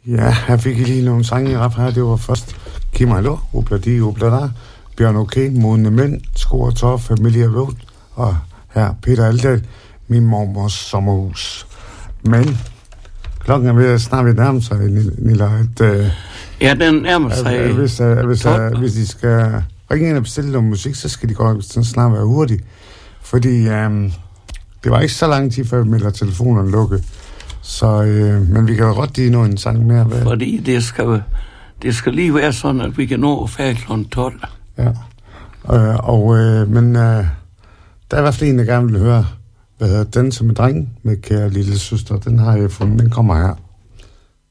Ja, jeg fik lige nogle sange i rap her. Det var først Kim Hallo, Obladi, Oblada, Bjørn Okay, Modne Mænd, Sko og Tår, Familia Road, og her Peter Aldal, Min mormors sommerhus. Men klokken er ved at snart nærme sig, Nilla. Ja, den nærmer sig. Hvis de skal ringe ind og bestille noget musik, så skal de godt snart være hurtige. Fordi det var ikke så lang tid, før vi melder telefonerne lukket. Så, men vi kan jo godt lige nå en sang mere. Fordi det skal lige være sådan, at vi kan nå færdig kl. 12. Ja. Men der er i hvert fald en, der gerne vil høre, hvad hedder Den som en dreng med Kære lille søster. Den har jeg fundet. Den kommer her.